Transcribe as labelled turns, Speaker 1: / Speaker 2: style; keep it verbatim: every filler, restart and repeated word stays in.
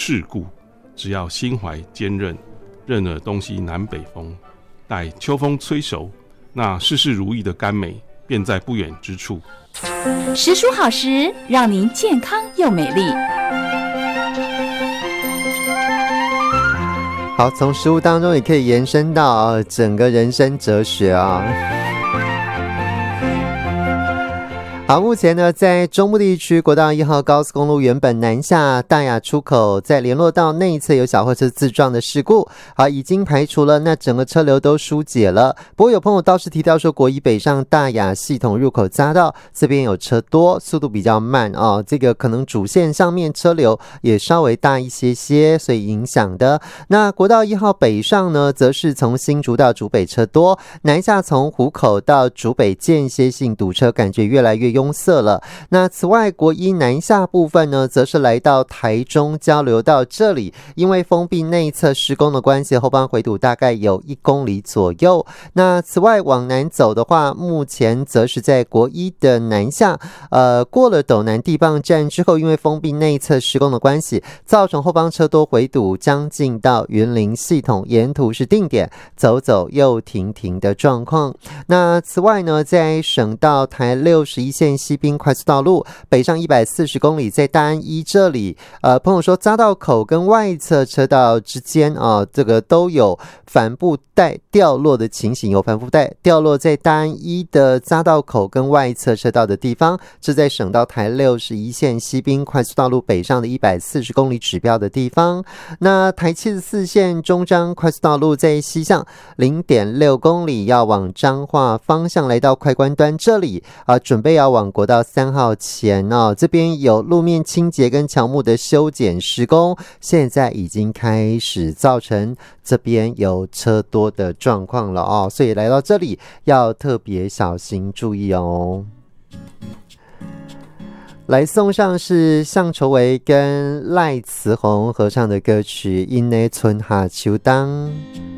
Speaker 1: 世故，只要心怀坚韧，任尔东西南北风，待秋风吹熟，那事事如意的甘美便在不远之处。
Speaker 2: 食蔬好食，让您健康又美丽。
Speaker 3: 好，从食物当中也可以延伸到、呃、整个人生哲学啊。好，目前呢，在中部地区国道一号高速公路原本南下大雅出口，在联络道内侧有小货车自撞的事故，好，已经排除了，那整个车流都疏解了。不过有朋友倒是提到说，国一北上大雅系统入口匝道这边有车多，速度比较慢哦，这个可能主线上面车流也稍微大一些些，所以影响的。那国道一号北上呢，则是从新竹到竹北车多，南下从湖口到竹北间歇性堵车，感觉越来越拥塞了。那此外，国一南下部分呢，则是来到台中交流道这里，因为封闭内侧施工的关系，后方回堵大概有一公里左右。那此外往南走的话，目前则是在国一的南下，呃，过了斗南地磅站之后，因为封闭内侧施工的关系，造成后方车多回堵，将近到云林系统，沿途是定点走走又停停的状况。那此外呢，在省道台六十一线西滨快速道路北上一百四十公里，在大安一这里，呃，朋友说匝道口跟外侧车道之间啊，这个都有帆布带掉落的情形，有帆布带掉落在大安一的匝道口跟外侧车道的地方，这在省道台六十一线西滨快速道路北上的一百四十公里指标的地方。那台七十四线中彰快速道路在西向 零点六公里，要往彰化方向来到快关端这里啊、呃，准备要往国道三号前哦，这边有路面清洁跟乔木的修剪施工，现在已经开始造成这边有车多的状况了哦，所以来到这里要特别小心注意哦。来送上是向愁维跟赖慈红合唱的歌曲《因的春夏秋冬》。